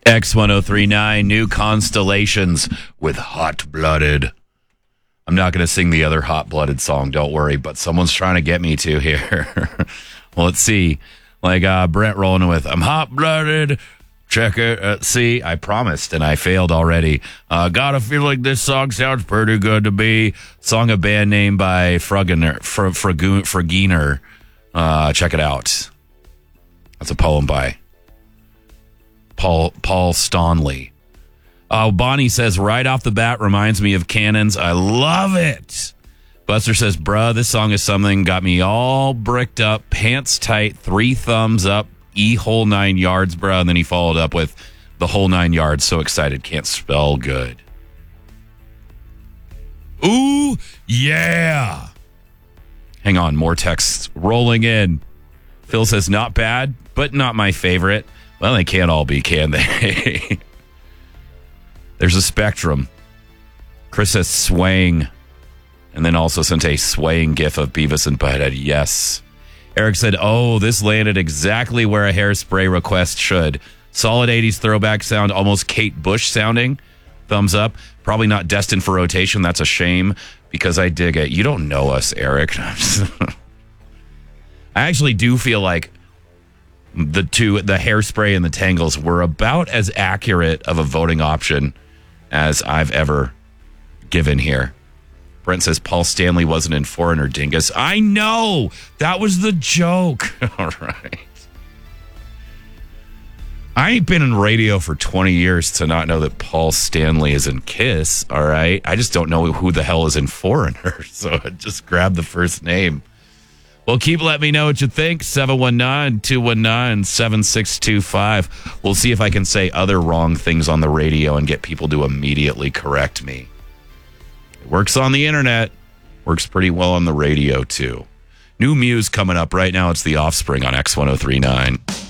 X1039, New Constellations with Hot Blooded. I'm not going to sing the other Hot Blooded song, don't worry, but someone's trying to get me to here. Well, let's see. Like Brent rolling with, I'm hot blooded. Check it. See, I promised and I failed already. Gotta feel like this song sounds pretty good to me. Song of band name by Fraginer. Check it out. That's a poem by Paul Stanley. Bonnie says, right off the bat reminds me of Cannons. I love it. Buster says, bruh, this song is something got me all bricked up, pants tight, 3 thumbs up, whole 9 yards, bruh. And then he followed up with the whole 9 yards. So excited, can't spell good. Ooh, yeah. Hang on, more texts rolling in. Phil says, not bad, but not my favorite. Well, they can't all be, can they? There's a spectrum. Chris says swaying. And then also sent a swaying gif of Beavis and Butthead. Yes. Eric said, oh, this landed exactly where a Hairspray request should. Solid 80s throwback sound, almost Kate Bush sounding. Thumbs up. Probably not destined for rotation. That's a shame because I dig it. You don't know us, Eric. I actually do feel like the Hairspray and the Tangles were about as accurate of a voting option as I've ever given here. Brent says Paul Stanley wasn't in Foreigner Dingus. I know! That was the joke. All right. I ain't been in radio for 20 years to not know that Paul Stanley is in Kiss, all right? I just don't know who the hell is in Foreigner, so I just grabbed the first name. Well, keep letting me know what you think. 719-219-7625. We'll see if I can say other wrong things on the radio and get people to immediately correct me. It works on the internet. Works pretty well on the radio, too. New Muse coming up right now. It's The Offspring on X1039.